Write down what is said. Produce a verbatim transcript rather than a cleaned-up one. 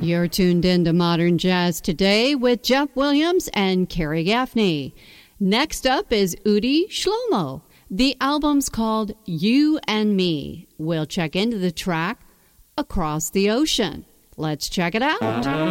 You're tuned in to Modern Jazz Today with Jeff Williams and Carrie Gaffney. Next up is Udi Shlomo. The album's called You and Me. We'll check into the track Across the Ocean. Let's check it out.